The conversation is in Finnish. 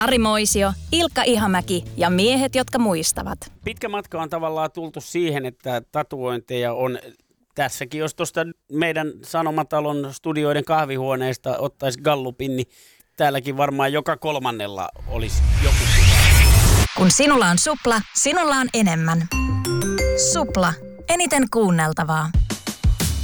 Ari Moisio, Ilkka Ihamäki ja miehet, jotka muistavat. Pitkä matka on tavallaan tultu siihen, että tatuointeja on tässäkin. Jos tuosta meidän Sanomatalon studioiden kahvihuoneesta ottaisi gallupin, niin täälläkin varmaan joka kolmannella olisi joku. Kun sinulla on Supla, sinulla on enemmän. Supla. Eniten kuunneltavaa.